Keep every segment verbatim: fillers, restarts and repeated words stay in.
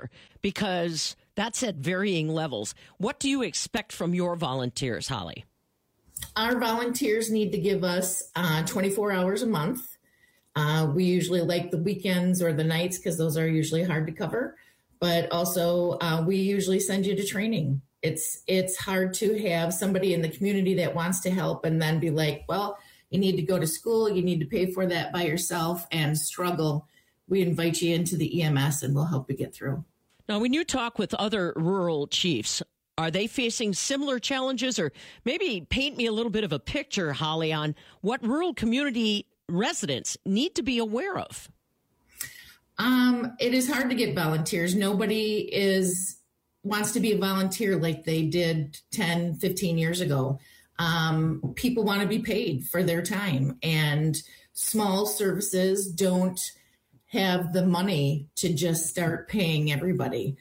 volunteer? Because that's at varying levels. What do you expect from your volunteers, Holly? Our volunteers need to give us uh, twenty-four hours a month. Uh, we usually like the weekends or the nights because those are usually hard to cover. But also, uh, we usually send you to training. It's it's hard to have somebody in the community that wants to help and then be like, well, you need to go to school, you need to pay for that by yourself and struggle. We invite you into the E M S and we'll help you get through. Now, when you talk with other rural chiefs, are they facing similar challenges? Or maybe paint me a little bit of a picture, Holly, on what rural community residents need to be aware of. Um, it is hard to get volunteers. Nobody is wants to be a volunteer like they did ten, fifteen years ago. Um, people want to be paid for their time, and small services don't have the money to just start paying everybody.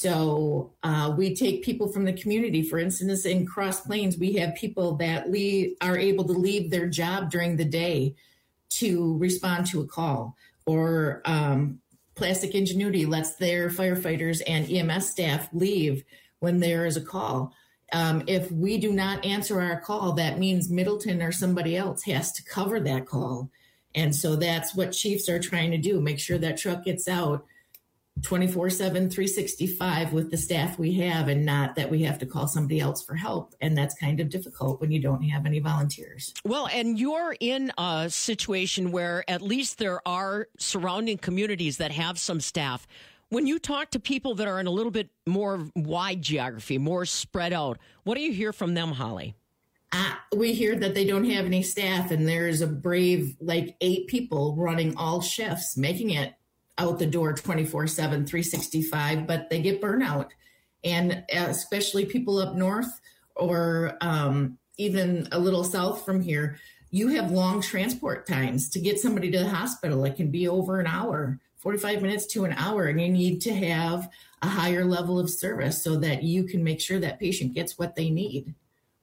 So uh, we take people from the community. For instance, in Cross Plains, we have people that leave, are able to leave their job during the day to respond to a call. Or um, Plastic Ingenuity lets their firefighters and E M S staff leave when there is a call. Um, if we do not answer our call, that means Middleton or somebody else has to cover that call. And so that's what chiefs are trying to do, make sure that truck gets out twenty-four seven, three sixty-five with the staff we have, and not that we have to call somebody else for help. And that's kind of difficult when you don't have any volunteers. Well, and you're in a situation where at least there are surrounding communities that have some staff. When you talk to people that are in a little bit more wide geography, more spread out, what do you hear from them, Holly? Uh, we hear that they don't have any staff, and there's a brave, like eight people running all shifts, making it out the door twenty-four seven, three sixty-five, but they get burnout. And especially people up north or um, even a little south from here, you have long transport times to get somebody to the hospital. It can be over an hour, forty-five minutes to an hour, and you need to have a higher level of service so that you can make sure that patient gets what they need.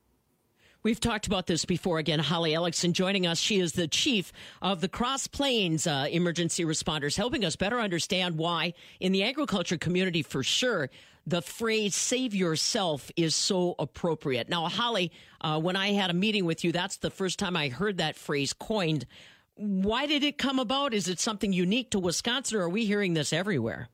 We've talked about this before. Again, Holly Ellickson joining us. She is the chief of the Cross Plains uh, Emergency Responders, helping us better understand why in the agriculture community, for sure, the phrase save yourself is so appropriate. Now, Holly, uh, when I had a meeting with you, that's the first time I heard that phrase coined. Why did it come about? Is it something unique to Wisconsin, or are we hearing this everywhere?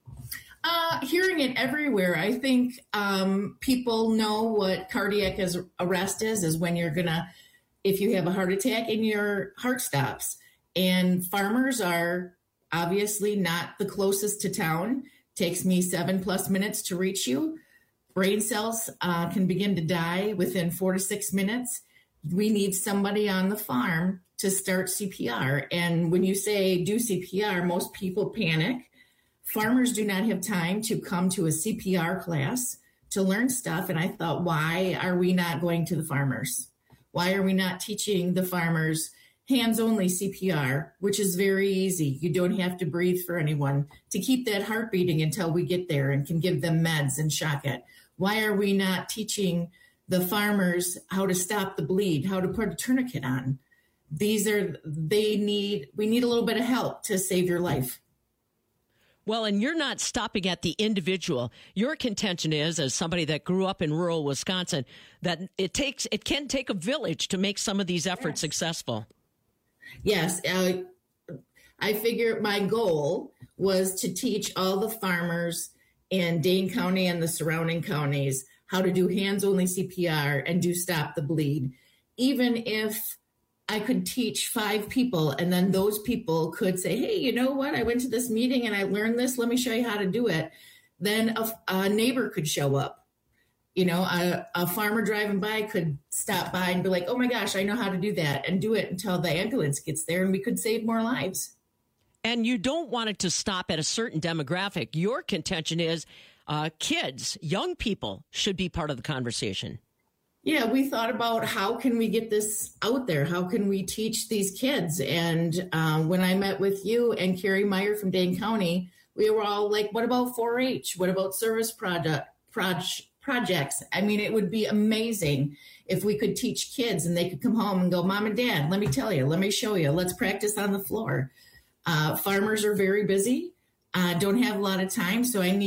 Uh, hearing it everywhere. I think um, people know what cardiac arrest is, is when you're going to, if you have a heart attack and your heart stops. And farmers are obviously not the closest to town. Takes me seven plus minutes to reach you. Brain cells uh, can begin to die within four to six minutes. We need somebody on the farm to start C P R. And when you say do C P R, most people panic. Farmers do not have time to come to a C P R class to learn stuff. And I thought, why are we not going to the farmers? Why are we not teaching the farmers hands-only C P R, which is very easy. You don't have to breathe for anyone, to keep that heart beating until we get there and can give them meds and shock it. Why are we not teaching the farmers how to stop the bleed, how to put a tourniquet on? These are, they need, we need a little bit of help to save your life. Well, and you're not stopping at the individual. Your contention is, as somebody that grew up in rural Wisconsin, that it takes it can take a village to make some of these efforts yes. successful. Yes. Uh, I figure my goal was to teach all the farmers in Dane County and the surrounding counties how to do hands-only C P R and do stop the bleed. Even if I could teach five people and then those people could say, hey, you know what? I went to this meeting and I learned this. Let me show you how to do it. Then a, a neighbor could show up. You know, a, a farmer driving by could stop by and be like, oh my gosh, I know how to do that, and do it until the ambulance gets there, and we could save more lives. And you don't want it to stop at a certain demographic. Your contention is uh, kids, young people should be part of the conversation. Yeah, we thought about how can we get this out there? How can we teach these kids? And uh, when I met with you and Carrie Meyer from Dane County, we were all like, what about four H? What about service product, proj- projects? I mean, it would be amazing if we could teach kids and they could come home and go, Mom and Dad, let me tell you, let me show you, let's practice on the floor. Uh, farmers are very busy, uh, don't have a lot of time, so I need